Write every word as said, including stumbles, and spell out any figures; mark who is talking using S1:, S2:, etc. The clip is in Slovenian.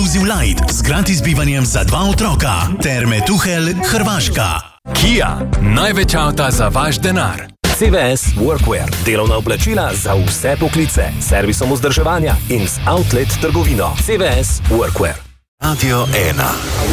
S1: Inclusive Light z gratis bivanjem za dva otroka. Terme Tuhelj, Hrvaška.
S2: Kia, največ avta za vaš denar.
S3: C V S Workwear, delovna oblačila za vse poklice, servisom vzdrževanja in z outlet trgovino. C V S Workwear.
S1: Radio ena.